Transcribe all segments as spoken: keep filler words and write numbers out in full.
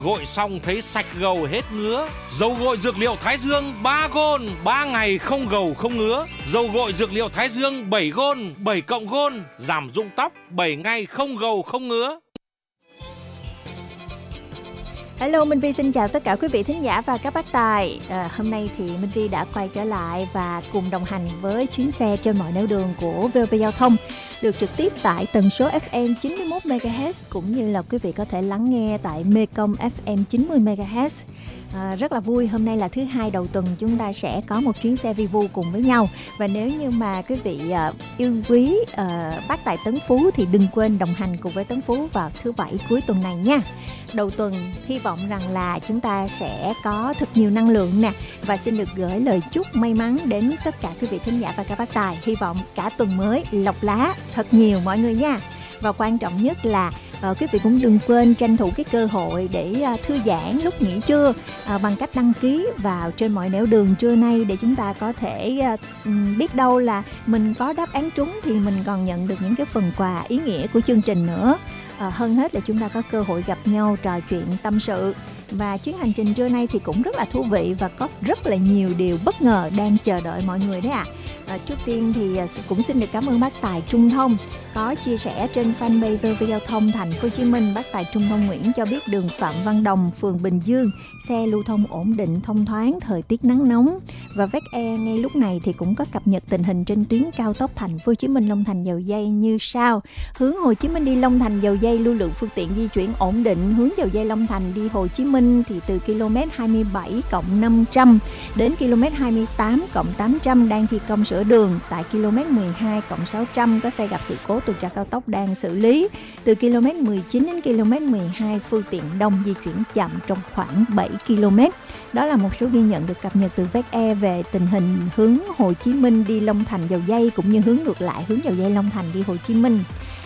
Gội xong thấy sạch gầu hết ngứa. Dầu gội dược liệu Thái Dương ba gôn, ba ngày không gầu không ngứa. Dầu gội dược liệu Thái Dương bảy gôn, bảy cộng gôn, giảm rụng tóc, bảy ngày không gầu không ngứa. Hello, Minh Vi xin chào tất cả quý vị thính giả và các bác tài. À, hôm nay thì Minh Vi đã quay trở lại và cùng đồng hành với chuyến xe trên mọi nẻo đường của vê o vê Giao thông, được trực tiếp tại tần số ép em chín mươi mốt mê ga héc, cũng như là quý vị có thể lắng nghe tại Mekong ép em chín mươi mê ga héc. À, rất là vui, hôm nay là thứ hai đầu tuần chúng ta sẽ có một chuyến xe vi vu cùng với nhau. Và nếu như mà quý vị uh, yêu quý uh, bác tài Tấn Phú thì đừng quên đồng hành cùng với Tấn Phú vào thứ bảy cuối tuần này nha. Đầu tuần hy vọng rằng là chúng ta sẽ có thật nhiều năng lượng nè, và xin được gửi lời chúc may mắn đến tất cả quý vị thính giả và các bác tài. Hy vọng cả tuần mới lộc lá thật nhiều mọi người nha. Và quan trọng nhất là uh, quý vị cũng đừng quên tranh thủ cái cơ hội để uh, thư giãn lúc nghỉ trưa uh, bằng cách đăng ký vào trên mọi nẻo đường trưa nay, để chúng ta có thể uh, biết đâu là mình có đáp án trúng thì mình còn nhận được những cái phần quà ý nghĩa của chương trình nữa. Uh, hơn hết là chúng ta có cơ hội gặp nhau, trò chuyện, tâm sự. Và chuyến hành trình trưa nay thì cũng rất là thú vị và có rất là nhiều điều bất ngờ đang chờ đợi mọi người đấy ạ. À. À, trước tiên thì cũng xin được cảm ơn bác tài Trung Thông có chia sẻ trên fanpage vê o vê Giao thông Thành phố Hồ Chí Minh. Bác tài Trung Thông Nguyễn cho biết đường Phạm Văn Đồng, phường Bình Dương, xe lưu thông ổn định, thông thoáng, thời tiết nắng nóng. Và vê e ca e ngay lúc này thì cũng có cập nhật tình hình trên tuyến cao tốc Thành phố Hồ Chí Minh Long Thành Dầu Giây như sau: hướng Hồ Chí Minh đi Long Thành Dầu Giây lưu lượng phương tiện di chuyển ổn định. Hướng Dầu Giây Long Thành đi Hồ Chí Minh thì từ km hai mươi bảy cộng năm trăm đến km hai mươi tám cộng tám trăm đang thi công sửa đường. Tại km mười hai cộng sáu trăm có xe gặp sự cố tuần tra cao tốc đang xử lý. Từ km mười chín đến km mười hai phương tiện đông di chuyển chậm trong khoảng bảy ki lô mét. Đó là một số ghi nhận được cập nhật từ vê e ca e về tình hình hướng Hồ Chí Minh đi Long Thành Dầu Giây, cũng như hướng ngược lại, hướng Dầu Giây Long Thành đi Hồ Chí Minh.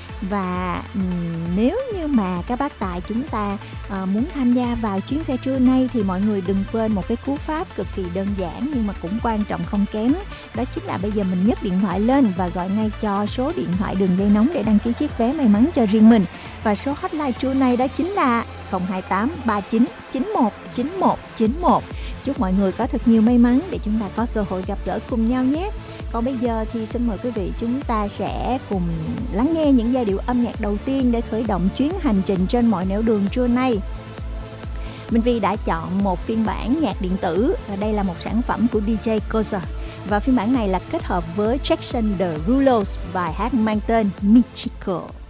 Và um, nếu như mà các bác tài chúng ta uh, muốn tham gia vào chuyến xe trưa nay thì mọi người đừng quên một cái cú pháp cực kỳ đơn giản nhưng mà cũng quan trọng không kém. Đó chính là bây giờ mình nhấc điện thoại lên và gọi ngay cho số điện thoại đường dây nóng để đăng ký chiếc vé may mắn cho riêng mình. Và số hotline trưa nay đó chính là không hai tám ba chín chín một chín một chín một. Chúc mọi người có thật nhiều may mắn để chúng ta có cơ hội gặp gỡ cùng nhau nhé. Còn bây giờ thì xin mời quý vị chúng ta sẽ cùng lắng nghe những giai điệu âm nhạc đầu tiên để khởi động chuyến hành trình trên mọi nẻo đường trưa nay. Minh Vi đã chọn một phiên bản nhạc điện tử, và đây là một sản phẩm của đê gi Koza. Và phiên bản này là kết hợp với Jackson Derulo, bài hát mang tên Mythical.